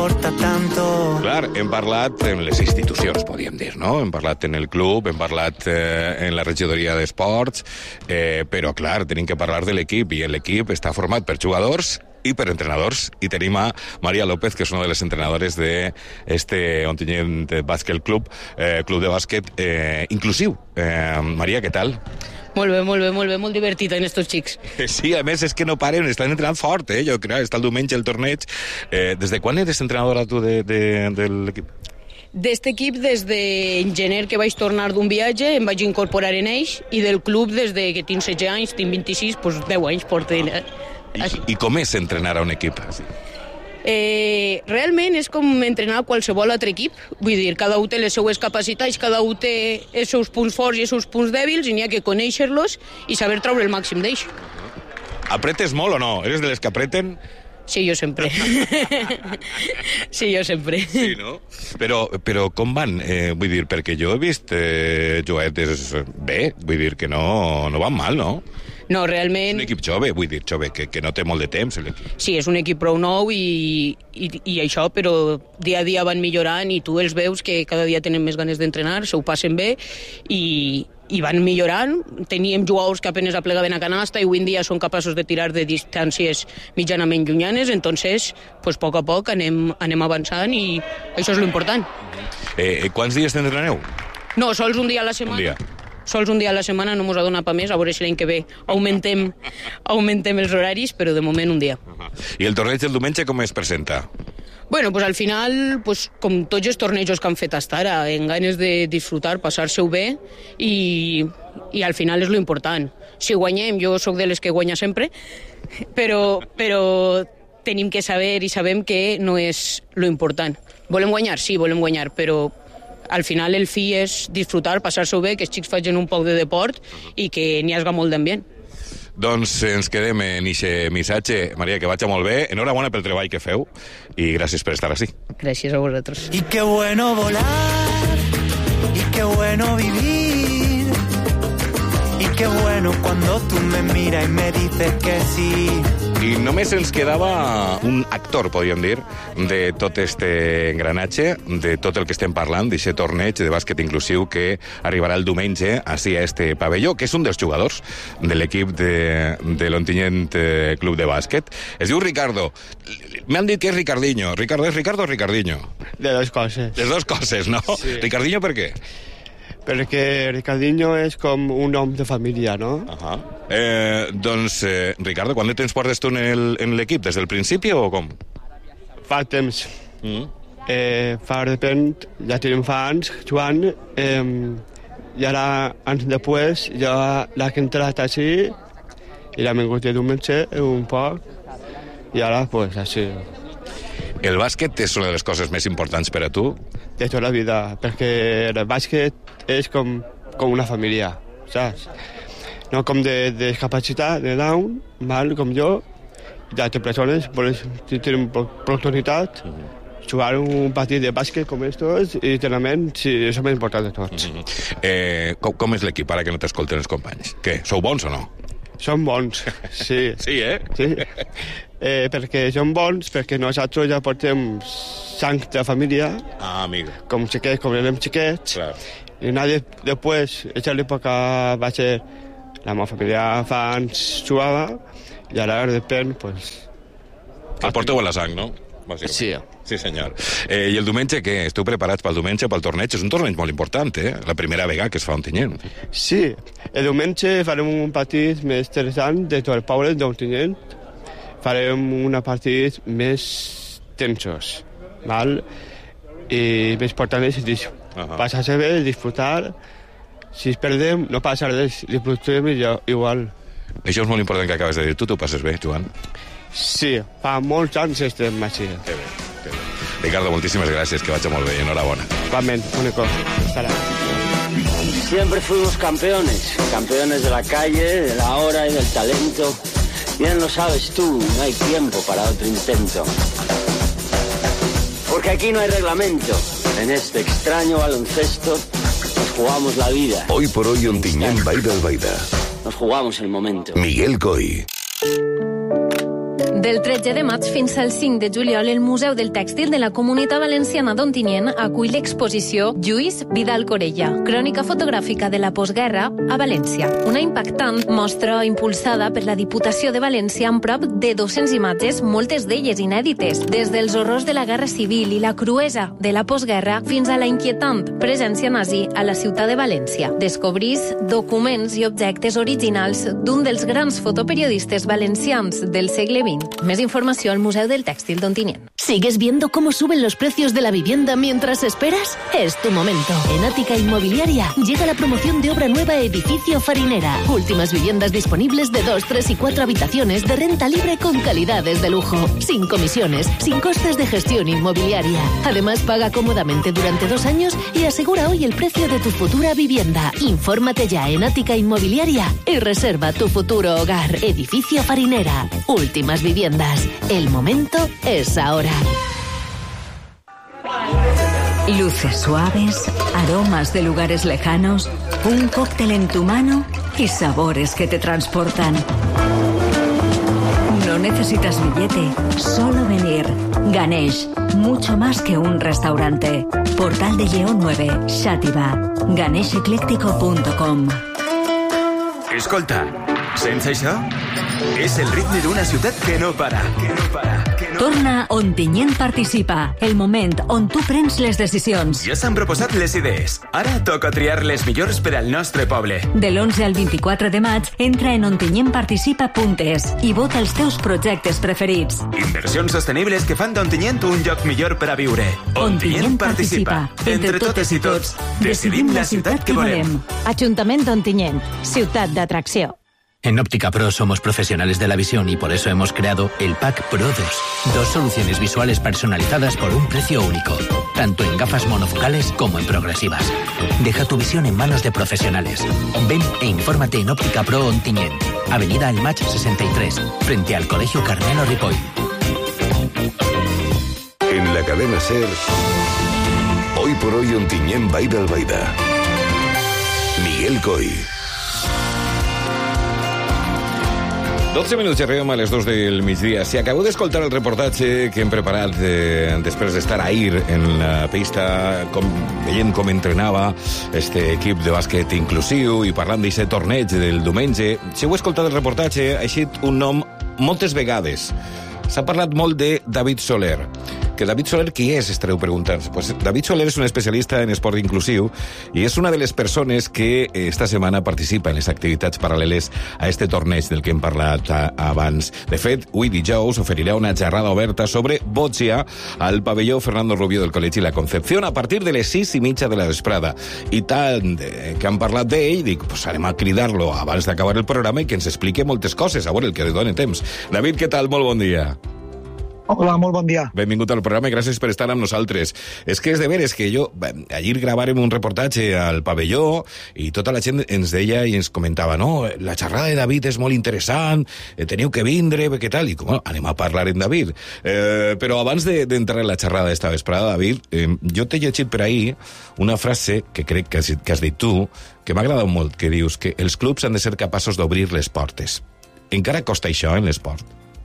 Clar, hem parlat en les institucions, podríem dir, no? Hem parlat en el club, hem parlat en la regidoria d'esports, però, clar, tenim que parlar de l'equip, i l'equip està format per jugadors i per entrenadors, i tenim a Maria López, que és una de les entrenadores de Ontinyent Bàsquet Club, club de bàsquet inclusiu. Maria, què tal? Molt bé, molt divertit en estos xics. Sí, a més és que no paren, estan entrenant fort, jo crec, està el diumenge el torneig. Des de quan eres entrenadora tu de l'equip? D'este equip des de gener, que vaig tornar d'un viatge, em vaig incorporar en ells, i del club des de que tinc 16 anys, tinc 26, doncs 10 anys porto. I com és entrenar a un equip? Realment és com entrenar qualsevol altre equip, vull dir, cada un té les seues capacitats, cada un té els seus punts forts i els seus punts dèbils, i n'hi ha que conèixer-los i saber treure el màxim d'ells. Apretes molt o no? Eres de les que apreten? Sí, jo sempre. Sí, no? Però com van? Vull dir, perquè jo he vist juguetes bé, vull dir que no van mal, no? No, realment... És un equip jove, vull dir, jove, que no té molt de temps. Sí, és un equip prou nou i això, però dia a dia van millorant i tu els veus que cada dia tenen més ganes d'entrenar, se ho passen bé i van millorant. Teníem jugadors que apenas aplegaven a canasta i avui en dia són capaços de tirar de distàncies mitjanament llunyanes, entonces, pues, a poc a poc anem avançant i això és l'important. Quants dies t'entreneu? No, sols un dia a la setmana. Un dia. Sols un dia a la setmana, no mos ha donat pa més, a veure si l'any que ve augmentem els horaris, però de moment un dia. I el torneig del diumenge com es presenta? Bueno, pues al final, pues, com tots els tornejos que han fet hasta ara, en ganes de disfrutar, passar-se-ho bé, i al final és lo important. Si guanyem, jo sóc de les que guanya sempre, però tenim que saber i sabem que no és lo important. Volem guanyar? Sí, volem guanyar, però al final el fi és disfrutar, passar-se-ho bé, que els xics facin un poc de deport i que n'hi hagi molt d'ambient. Doncs ens quedem en aquest missatge. Maria, que vagi molt bé. Enhorabona pel treball que feu i gràcies per estar així. Gràcies a vosaltres. Y qué bueno volar, y qué bueno vivir, y qué bueno cuando tú me miras y me dices que sí. I només ens quedava un actor, podríem dir, de tot este engranatge, de tot el que estem parlant, d'aquest torneig de bàsquet inclusiu que arribarà el diumenge ací a este pavelló, que és un dels jugadors de l'equip de l'Ontinyent Club de Bàsquet. Es diu Ricardo. M'han dit que és Ricardinho. Ricardo, ¿és Ricardo o Ricardinho? De dos coses. Les dues coses, no? Sí. Ricardinho per què? Perquè Ricardinho és com un nom de família, no? Doncs, Ricardo, quant de temps portes tu en l'equip? Des del principi o com? Fa temps. Fa depèn, ja tenim fa anys jugant, i ara, anys després, ja l'ha entrat així, i l'ha vingut de diumenge un poc, i ara, pues, així. El bàsquet és una de les coses més importants per a tu? De tota la vida, perquè el bàsquet és com una família, saps? No com de discapacitat, de Down, mal, com jo, d'altres persones, si tenen oportunitat, jugar un partit de bàsquet com estos, i entrenament, sí, és el més important de tots. Com és l'equip, ara que no t'escolten els companys? Què, sou bons o no? Som bons, sí. Sí, Sí. Perquè som bons, perquè nosaltres ja portem sang de família, amigo. Com xiquets, com érem xiquets, Clar. I després, aquesta època va ser la meva família fa anys jugava, i ara depèn, pues... El porteu a la sang, no? Sí. Sí, senyor. I el diumenge, què? Esteu preparats pel diumenge, pel torneig? És un torneig molt important, La primera vegada que es fa a Ontinyent. Sí. El diumenge farem un partit més interessant de tot el poble d'Ontinyent. Farem un partit més tensos, val? I més important és passar-se bé, disfrutar. Si es perdem, no passa res, disfrutem igual. Això és molt important que acabes de dir. Tu t'ho passes bé, Joan? Sí, fa molts anys estem així. Que bé, que bé. Ricardo, moltíssimes gràcies, que vagi molt bé i enhorabona. Igualment, único. Estarà. Siempre fuimos campeones, campeones de la calle, de la hora y del talento. Bien lo sabes tú, no hay tiempo para otro intento. Porque aquí no hay reglamento. En este extraño baloncesto nos jugamos la vida. Hoy por hoy Ontinyent Baida. Nos jugamos el momento. Miguel Coy. Del 13 de maig fins al 5 de juliol, el Museu del Tèxtil de la Comunitat Valenciana d'Ontinyent acull l'exposició Lluís Vidal Corella, crònica fotogràfica de la postguerra a València. Una impactant mostra impulsada per la Diputació de València amb prop de 200 imatges, moltes d'elles inèdites, des dels horrors de la Guerra Civil i la cruesa de la postguerra fins a la inquietant presència nazi a la ciutat de València. Descobrís documents i objectes originals d'un dels grans fotoperiodistes valencians del segle XX. Más información al Museo del Textil d'Ontinyent. ¿Sigues viendo cómo suben los precios de la vivienda mientras esperas? Es tu momento. En Ática Inmobiliaria llega la promoción de obra nueva Edificio Farinera. Últimas viviendas disponibles de 2, 3 y 4 habitaciones de renta libre con calidades de lujo. Sin comisiones, sin costes de gestión inmobiliaria. Además, paga cómodamente durante 2 años y asegura hoy el precio de tu futura vivienda. Infórmate ya en Ática Inmobiliaria y reserva tu futuro hogar. Edificio Farinera. Últimas viviendas. El momento es ahora. Luces suaves, aromas de lugares lejanos, un cóctel en tu mano y sabores que te transportan. No necesitas billete, solo venir. Ganesh, mucho más que un restaurante. Portal de Lleó 9, Xàtiva. ganeshecléctico.com. Escolta, sents això? És el ritme d'una ciutat que no para. Torna Ontinyent Participa, el moment on tu prens les decisions. Ja s'han proposat les idees. Ara toca triar les millors per al nostre poble. De l'11 al 24 de maig, entra en ontinyentparticipa.es i vota els teus projectes preferits. Inversions sostenibles que fan d'Ontinyent un lloc millor per a viure. Ontinyent Participa. Entre totes i tots, decidim la ciutat que volem. Ajuntament d'Ontinyent, ciutat d'atracció. En Óptica Pro somos profesionales de la visión y por eso hemos creado el Pack Pro 2. 2 soluciones visuales personalizadas por un precio único, tanto en gafas monofocales como en progresivas. Deja tu visión en manos de profesionales. Ven e infórmate en Óptica Pro Ontinyent, Avenida El Match 63, frente al Colegio Carmelo Ripoll. En la cadena SER, hoy por hoy Ontinyent Baida Albaida. Miguel Coy. 12 minuts i arribem a les 2 del migdia. Si acabeu d'escoltar el reportatge que hem preparat després d'estar ahir en la pista veient com entrenava este equip de bàsquet inclusiu i parlant d'aquest torneig del diumenge, si heu escoltat el reportatge ha eixit un nom moltes vegades. S'ha parlat molt de David Soler. Que David Soler, qui és, estareu preguntant? Pues David Soler és un especialista en esport inclusiu i és una de les persones que esta setmana participa en les activitats paral·leles a este torneig del que hem parlat abans. De fet, avui dijous oferirà una xerrada oberta sobre boccia al pavelló Fernando Rubio del Col·legi La Concepción a partir de les 6:30 de la vesprada. I tant que han parlat d'ell, dic, pues anem a cridar-lo abans d'acabar el programa i que ens explique moltes coses, a veure, el que li doni temps. David, què tal? Molt bon dia. Hola, molt bon dia. Benvingut al programa i gràcies per estar amb nosaltres. És que és de veres que jo, ahir gravàrem un reportatge al pavelló i tota la gent ens deia i ens comentava, no, la xerrada de David és molt interessant, teniu que vindre, què tal? I com, anem a parlar amb David. Però abans d'entrar en la xerrada d'esta vesprada, David, jo t'he llegit per ahir una frase que crec que has dit tu, que m'ha agradat molt, que dius que els clubs han de ser capaços d'obrir les portes. Encara costa això en l'esport?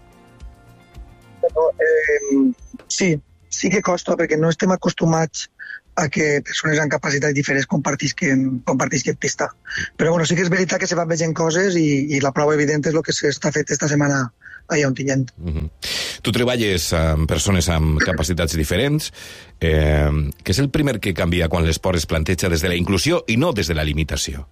Sí que costa, perquè no estem acostumats a que persones amb capacitats diferents compartisquen pista. Però bueno, sí que és veritat que se van veient coses i la prova evident és el que s'està fet esta setmana allà a Ontinyent. Tu treballes amb persones amb capacitats diferents. Què és el primer que canvia quan l'esport es planteja des de la inclusió i no des de la limitació?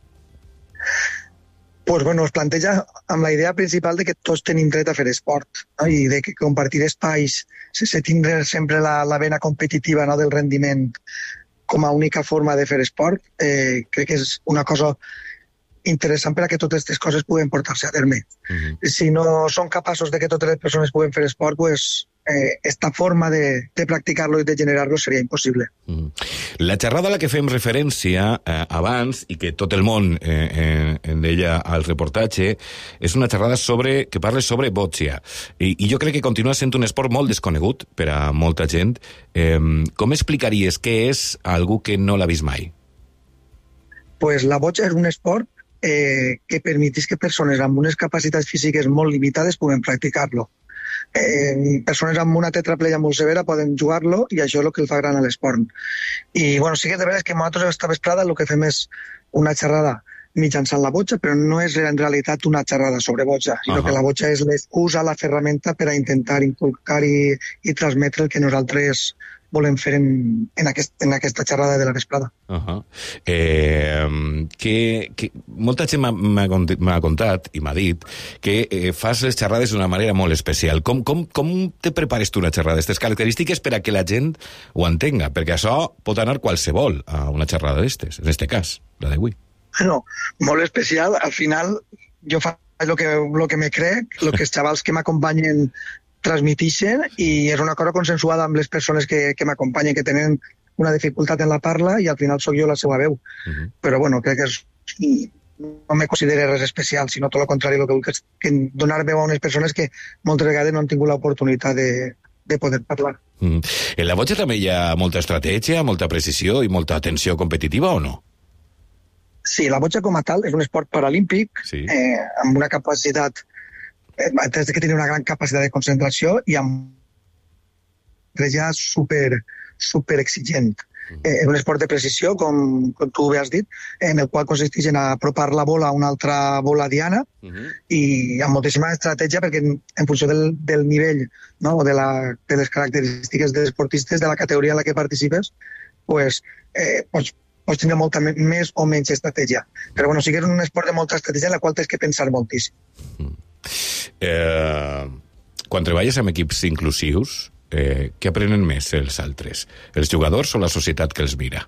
Pues bueno, es planteja amb la idea principal de que tots tenim dret a fer esport, no? I de que compartir espais sense tindre sempre la vena competitiva, no, del rendiment com a única forma de fer esport, crec que és una cosa interessant per a que totes aquestes coses puguen portar-se a terme. Si no som capaços de que totes les persones puguen fer esport, pues esta forma de practicar-lo i de generar-lo seria impossible. La xerrada a la que fem referència abans, i que tot el món en deia al reportatge, és una xerrada que parla sobre boccia. I jo crec que continua sent un esport molt desconegut per a molta gent. Com explicaries què és a algú que no l'ha vist mai? Pues la boccia és un esport que permetís que persones amb unes capacitats físiques molt limitades puguen practicar-lo. persones amb una tetraplegia molt severa poden jugar-lo i això és el que el fa gran a l'esport. I bueno, sí que de veritat que nosaltres esta vesprada el que fem és una xerrada mitjançant la botxa, però no és en realitat una xerrada sobre botxa, sinó que la botxa és l'excusa, la ferramenta per a intentar inculcar i transmetre el que nosaltres volem fer en aquesta xerrada de la vesprada. Molta gent m'ha contat i m'ha dit que fas les xerrades d'una manera molt especial. Com te prepares tu una xerrada d'aquestes característiques per a que la gent ho entenga? Perquè això pot anar qualsevol a una xerrada d'aquestes, en aquest cas, la d'avui. No, molt especial. Al final, jo faig el que me crec, el que els xavals que m'acompanyen transmitixen, i és una cosa consensuada amb les persones que m'acompanyen, que tenen una dificultat en la parla, i al final sóc jo la seva veu. Però bueno, crec que no me considero res especial, sinó tot el contrari, el que vull és donar veu a unes persones que moltes vegades no han tingut l'oportunitat de poder parlar. En la botxa també hi ha molta estratègia, molta precisió i molta atenció competitiva, o no? Sí, la botxa com a tal és un esport paralímpic, amb una capacitat, des que tenir una gran capacitat de concentració i amb ja super exigent. És un esport de precisió, com tu bé has dit, en el qual consisteix en apropar la bola a una altra bola diana i amb moltíssima estratègia, perquè en funció del nivell, no, o de les característiques dels esportistes de la categoria en la que participes, pots tindre molta més o menys estratègia. Però bueno, sí que és un esport de molta estratègia en la qual tens que pensar moltíssim. Quan treballes amb equips inclusius, què aprenen més els altres? Els jugadors o la societat que els mira?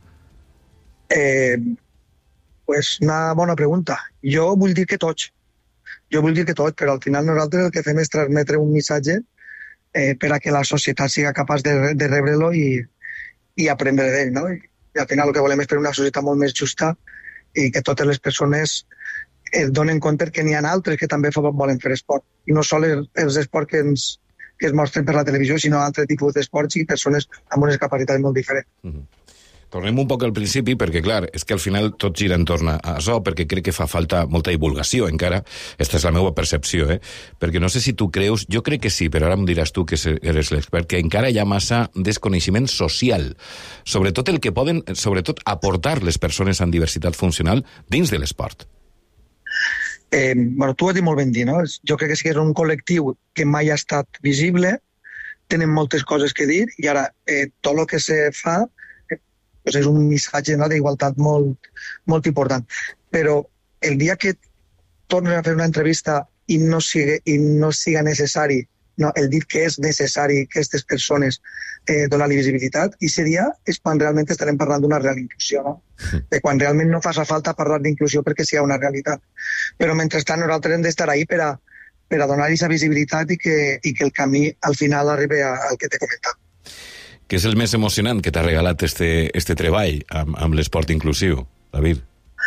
Pues una bona pregunta. Jo vull dir que tots, però al final nosaltres el que fem és transmetre un missatge per a que la societat siga capaç de rebre-lo i aprendre d'ell, no? I al final el que volem és per una societat molt més justa i que totes les persones es donen compte que n'hi ha altres que també volen fer esport. I no sols els esports que es mostren per la televisió, sinó altres tipus d'esports i persones amb unes capacitats molt diferents. Tornem un poc al principi, perquè, clar, és que al final tot gira entorn a això, perquè crec que fa falta molta divulgació, encara. Aquesta és la meva percepció, Perquè no sé si tu creus, jo crec que sí, però ara em diràs tu que eres l'expert, que encara hi ha massa desconeixement social, sobretot el que poden, sobretot, aportar les persones amb diversitat funcional dins de l'esport. Bueno, tu ho has dit molt ben dit, no? Jo crec que sí que és un col·lectiu que mai ha estat visible, tenen moltes coses que dir, i ara tot el que se fa és un missatge d'igualtat molt important. Però el dia que tornes a fer una entrevista i no siga necessari, el dir que és necessari que aquestes persones donar-li visibilitat, i aquest dia és quan realment estarem parlant d'una real inclusió, no? Quan realment no fa falta parlar d'inclusió perquè sigui una realitat. Però mentrestant nosaltres hem d'estar ahí per a donar-li aquesta visibilitat i que el camí al final arribi al que t'he comentat. Què és el més emocionant que t'ha regalat este treball amb l'esport inclusiu, David?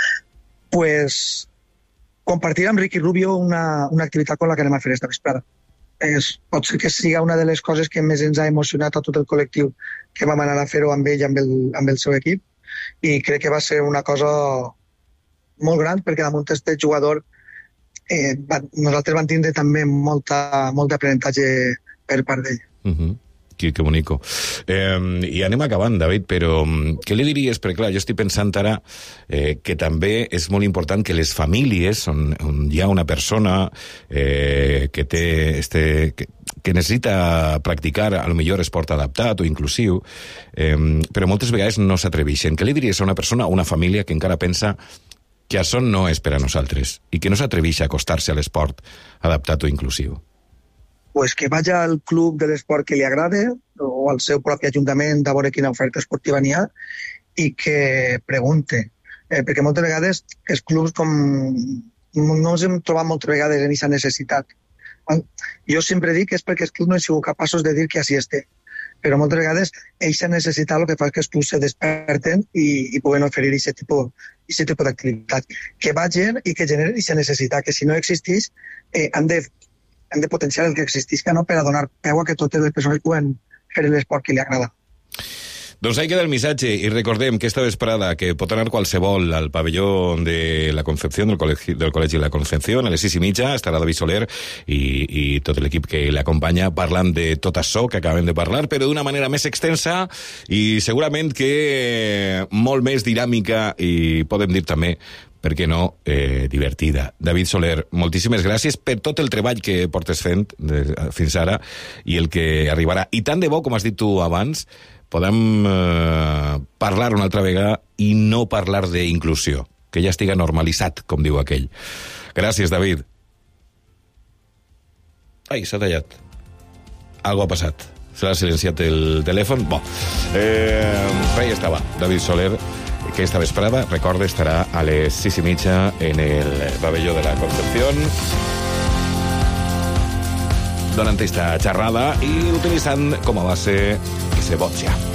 Pues compartir amb Ricky Rubio una activitat com la que anem a fer esta vesprada. Pot ser que siga una de les coses que més ens ha emocionat a tot el col·lectiu que vam anar a fer-ho amb ell, amb el seu equip, i crec que va ser una cosa molt gran, perquè damunt este jugador nosaltres vam tindre també molt d'aprenentatge per part d'ell. Que bonico. I anem acabant, David, però què li diries? Perquè, clar, jo estic pensant ara que també és molt important que les famílies on hi ha una persona que necessita practicar a lo millor esport adaptat o inclusiu, però moltes vegades no s'atreveixen. Què li diries a una persona, a una família que encara pensa que això no és per a nosaltres i que no s'atreveix a acostar-se a l'esport adaptat o inclusiu? Pues que vagi al club de l'esport que li agrada o al seu propi ajuntament a veure quina oferta esportiva n'hi ha i que pregunte. Perquè moltes vegades els clubs no ens hem trobat moltes vegades en aquesta necessitat. Jo sempre dic que és perquè els clubs no han sigut capaços de dir que així esté. Però moltes vegades aquesta necessitat el que fa és que els clubs se desperten i puguen oferir aquest tipus d'activitat. Que vagin i que generen aquesta necessitat, que si no existeix han de potenciar el que existisca, no? Per a donar peu a que totes les persones puguen fer l'esport que li agrada. Doncs ahí queda el missatge, i recordem que esta vesprada que pot anar qualsevol al pavelló de la Concepción, del Col·legi La Concepción, a les 6:30 estarà David Soler i tot l'equip que l'acompanya parlant de tot això que acabem de parlar, però d'una manera més extensa i segurament que molt més dinàmica i podem dir també, per què no, divertida. David Soler, moltíssimes gràcies per tot el treball que portes fent fins ara i el que arribarà. I tant de bo, com has dit tu abans, podem parlar una altra vegada i no parlar d'inclusió, que ja estiga normalitzat, com diu aquell. Gràcies, David. Ai, s'ha tallat. Algo ha passat. Se l'ha silenciat el telèfon. Bo. Ja estava. David Soler, que esta vesprada, recorda, estarà a les 6:30 en el pavelló de la Concepción, donant esta xerrada i utilitzant com a base ese botxa.